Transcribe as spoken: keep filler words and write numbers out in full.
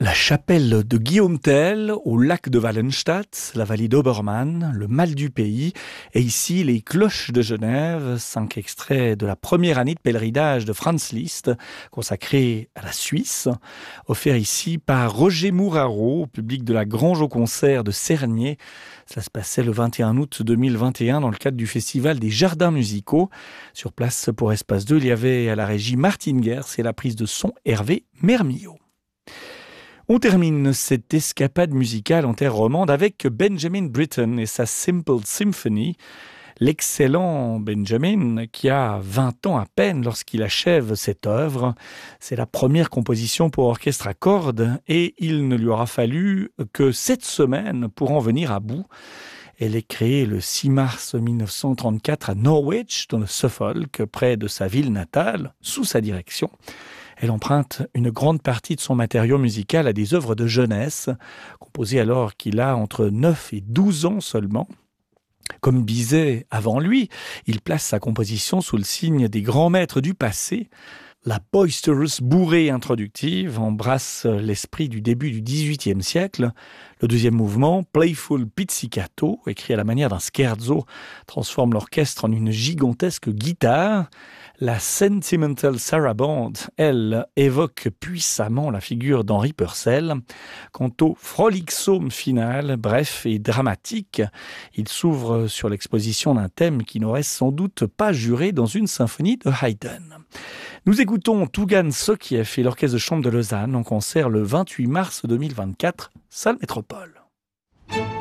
La chapelle de Guillaume Tell, au lac de Wallenstadt, la vallée d'Obermann, le mal du pays, et ici les cloches de Genève, cinq extraits de la première année de pèlerinage de Franz Liszt, consacrée à la Suisse, offert ici par Roger Mouraro, au public de la Grange au concert de Cernay. Cela se passait le vingt et un août deux mille vingt et un dans le cadre du festival des Jardins musicaux. Sur place pour Espace deux, il y avait à la régie Martin Gers et la prise de son Hervé Mermillot. On termine cette escapade musicale en terre romande avec Benjamin Britten et sa Simple Symphony. L'excellent Benjamin, qui a vingt ans à peine lorsqu'il achève cette œuvre, c'est la première composition pour orchestre à cordes et il ne lui aura fallu que sept semaines pour en venir à bout. Elle est créée le six mars mille neuf cent trente-quatre à Norwich, dans le Suffolk, près de sa ville natale, sous sa direction. Elle emprunte une grande partie de son matériau musical à des œuvres de jeunesse, composées alors qu'il a entre neuf et douze ans seulement. Comme Bizet avant lui, il place sa composition sous le signe des grands maîtres du passé. La boisterous bourrée introductive embrasse l'esprit du début du dix-huitième siècle. Le deuxième mouvement, Playful Pizzicato, écrit à la manière d'un scherzo, transforme l'orchestre en une gigantesque guitare. La Sentimental Sarabande, elle, évoque puissamment la figure d'Henri Purcell. Quant au frolicsome final, bref et dramatique, il s'ouvre sur l'exposition d'un thème qui n'aurait sans doute pas juré dans une symphonie de Haydn. Nous écoutons Tougan Sokiev et l'Orchestre de chambre de Lausanne en concert le vingt-huit mars deux mille vingt-quatre, salle Métropole.